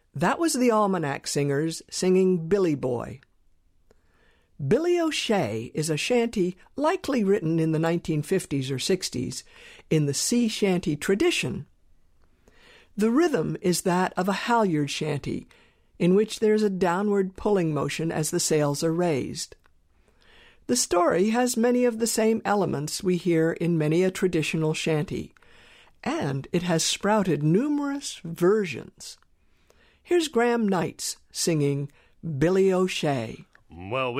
That was the Almanac Singers singing Billy Boy. Billy O'Shea is a shanty likely written in the 1950s or 60s in the sea shanty tradition. The rhythm is that of a halyard shanty, in which there is a downward pulling motion as the sails are raised. The story has many of the same elements we hear in many a traditional shanty, and it has sprouted numerous versions. Here's Graham Knights singing Billy O'Shea. Well,